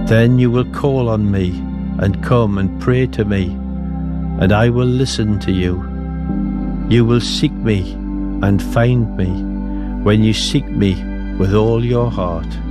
Then you will call on me and come and pray to me, and I will listen to you. You will seek me and find me when you seek me with all your heart.